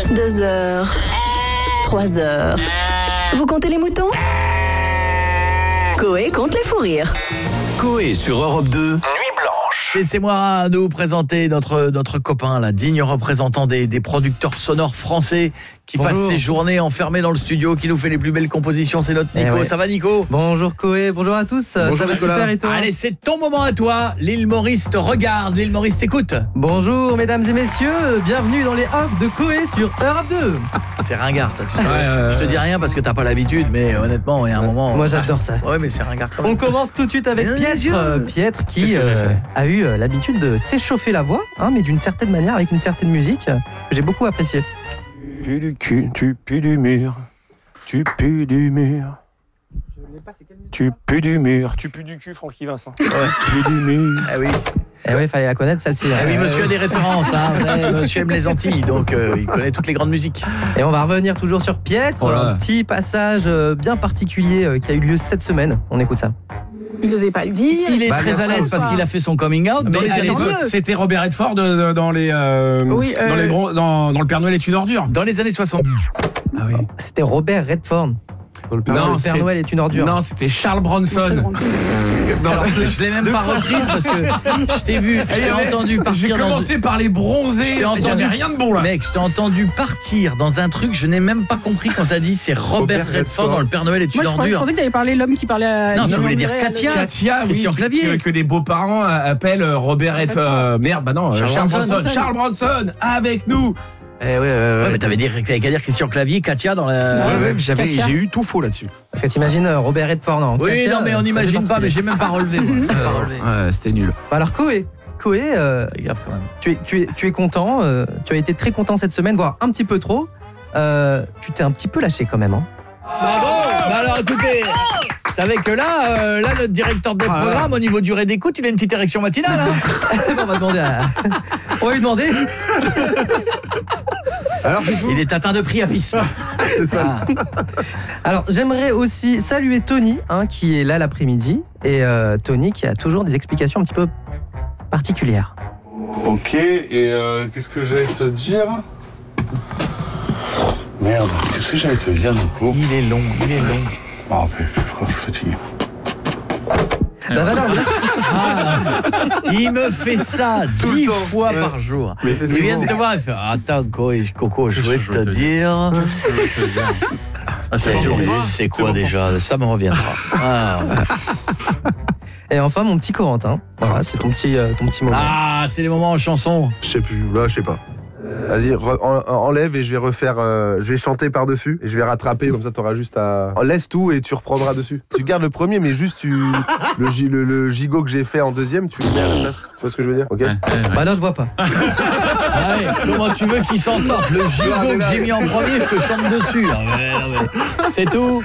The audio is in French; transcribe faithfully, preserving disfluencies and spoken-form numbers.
Deux heures. Trois heures. Vous comptez les moutons? Coé compte les fous rires. Coé sur Europe deux. Nuit blanche. Laissez-moi nous présenter notre, notre copain, la digne représentant des, des producteurs sonores français qui Bonjour. passe ses journées enfermé dans le studio, qui nous fait les plus belles compositions. C'est notre Nico. Eh ouais. Ça va, Nico? Bonjour Coé, bonjour à tous. Bonjour, ça va Nicolas. super et toi? Allez, c'est ton moment à toi. L'île Maurice te regarde, l'île Maurice t'écoute. Bonjour mesdames et messieurs, bienvenue dans les offs de Coé sur Europe deux. C'est ringard ça, tu sais. Ouais, euh, Je te dis rien parce que t'as pas l'habitude, mais honnêtement, il y a un moment... Moi j'adore ça. Ouais, mais c'est ringard quand même. On commence tout de suite avec Bien Pietre, sûr. euh, Pietre qui Qu'est-ce que j'ai euh, fait a eu euh, l'habitude de s'échauffer la voix, hein, mais d'une certaine manière, avec une certaine musique, euh, que j'ai beaucoup apprécié. Tu pues du cul, tu pues du mur, tu pues du mur. Tu pues du mur, tu pues du cul, Francky Vincent. Ouais. Tu pues du mur. Ah oui. Eh oui, il fallait la connaître celle-ci. Ah hein. oui, monsieur a des références, hein. Vous savez, monsieur aime les Antilles, donc euh, il connaît toutes les grandes musiques. Et on va revenir toujours sur Pietre, Oh là. un petit passage euh, bien particulier euh, qui a eu lieu cette semaine. On écoute ça. Il n'osait pas le dire. Il est Bah, très à merci, l'aise parce qu'il a fait son coming out. Dans mais les c'est années les- soixante. C'était Robert Redford euh, dans les euh, Oui, euh, dans les bron- dans, dans le Père Noël est une ordure. Dans les années soixante. Ah oui. C'était Robert Redford. Le Père Non, Noël. Le Père c'est- Noël est une ordure. Non, c'était Charles Bronson. Dans- Alors, je l'ai même pas reprise parce que je t'ai vu, je t'ai Eh, mais entendu J'ai partir dans... commencé par les Je bronzés. t'ai entendu- J'avais rien de bon là. Mec, je t'ai entendu partir dans un truc, je n'ai même pas compris quand t'as dit c'est Robert, Robert Redford Redford. dans le Père Noël est Moi, une je, pensais- je ordure. pensais que t'avais parlé l'homme qui parlait à. Non, tu Julien voulais dire André, Katia. le- Katia, oui, Christian qui- Clavier. que, que les beaux-parents euh, appellent euh, Robert Redford. euh, merde, bah non, euh, Charles Charles, Bronson. Bronson. Charles Bronson, avec nous. Eh ouais, ouais, ouais. Ouais, mais t'avais dit t'avais qu'à dire Christian Clavier, Katia dans la... Ouais, ouais, j'avais, Katia. j'ai eu tout faux là-dessus. Parce que t'imagines euh, Robert Redford en Oui, Katia, non, mais on euh, n'imagine très pas, mais particulier. j'ai même pas relevé. Moi. J'ai pas relevé. Ouais, c'était nul. Alors Coé, Coé, euh, Fais gaffe quand même. tu, es, tu, es, tu es content, euh, tu as été très content cette semaine, voire un petit peu trop. Euh, tu t'es un petit peu lâché quand même. Hein. Bravo. Bah alors écoutez, vous savez que là, euh, là notre directeur des Ah, programmes au niveau durée d'écoute, il a une petite érection matinale. Hein. on va demander à... On va lui demander. Alors, c'est fou. Il est atteint de priapisme. C'est ça. Ah. Alors j'aimerais aussi saluer Tony, hein, qui est là l'après-midi. Et euh, Tony qui a toujours des explications un petit peu particulières. Ok, et euh, qu'est-ce que j'allais te dire? Merde, qu'est-ce que j'allais te dire du coup? Il est long, il est long. Je m'en rappelle plus, je crois que je suis fatigué. Bah, voilà, voilà. Ah, il me fait ça Tout le dix temps. fois Ouais. par jour. Mais Il vient de te voir, il fait attends Coco, Coco, je voulais te dire. C'est c'est quoi déjà? Ça me reviendra. Ah, Et enfin mon petit Corentin. Voilà, c'est ton petit, euh, ton petit moment. ah c'est les moments en chanson. Je sais plus, là, je sais pas. Vas-y, re- en- enlève et je vais refaire. euh, je vais chanter par-dessus et je vais rattraper, comme ça t'auras juste à. Laisse tout et tu reprendras dessus. Tu gardes le premier, mais juste tu. Le, gi- le, le gigot que j'ai fait en deuxième, tu le mets à la place. Tu vois ce que je veux dire? Ok? Bah là je vois pas. Ah ouais, comment tu veux qu'il s'en sorte? Le gigot que j'ai mis en premier, je te chante dessus. Ah ouais, non, mais c'est tout.